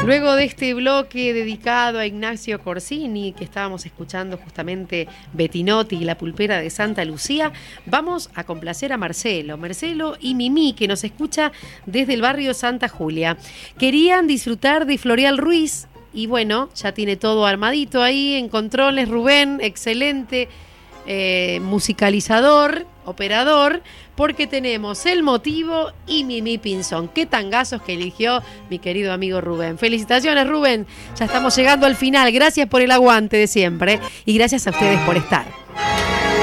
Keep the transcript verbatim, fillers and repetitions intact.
Luego de este bloque dedicado a Ignacio Corsini, que estábamos escuchando justamente Bettinotti y La Pulpera de Santa Lucía, vamos a complacer a Marcelo, Marcelo y Mimi, que nos escucha desde el barrio Santa Julia. Querían disfrutar de Floreal Ruiz y bueno, ya tiene todo armadito ahí en controles, Rubén, excelente eh, musicalizador, operador, porque tenemos El Motivo y Mimi Pinzón. Qué tangazos que eligió mi querido amigo Rubén. Felicitaciones, Rubén. Ya estamos llegando al final. Gracias por el aguante de siempre y gracias a ustedes por estar.